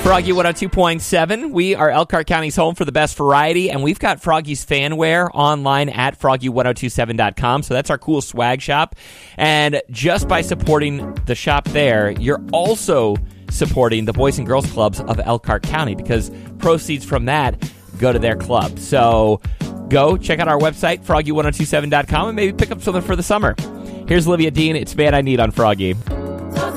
Froggy 102.7. We are Elkhart County's home for the best variety, and we've got Froggy's fanware online at froggy1027.com. So that's our cool swag shop. And just by supporting the shop there, you're also supporting the Boys and Girls Clubs of Elkhart County, because proceeds from that go to their club. So go check out our website, froggy1027.com, and maybe pick up something for the summer. Here's Olivia Dean. It's Man I Need on Froggy.